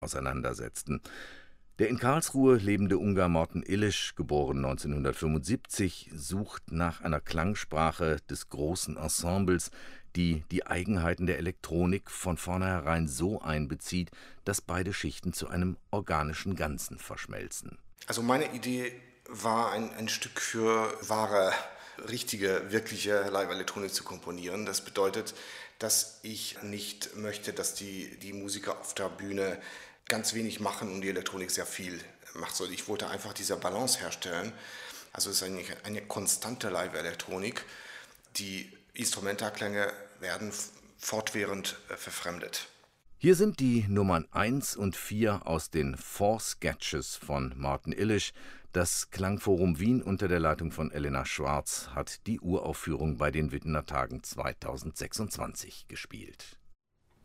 auseinandersetzten. Der in Karlsruhe lebende Ungar Morten Illich, geboren 1975, sucht nach einer Klangsprache des großen Ensembles, die die Eigenheiten der Elektronik von vornherein so einbezieht, dass beide Schichten zu einem organischen Ganzen verschmelzen. Also meine Idee war, ein Stück für wahre, richtige, wirkliche Live-Elektronik zu komponieren. Das bedeutet, dass ich nicht möchte, dass die Musiker auf der Bühne ganz wenig machen und die Elektronik sehr viel macht. So, ich wollte einfach diese Balance herstellen. Also es ist eine konstante Live-Elektronik. Die Instrumentalklänge werden fortwährend verfremdet. Hier sind die Nummern 1 und 4 aus den Four Sketches von Morten Illich. Das Klangforum Wien unter der Leitung von Elena Schwarz hat die Uraufführung bei den Wittener Tagen 2026 gespielt.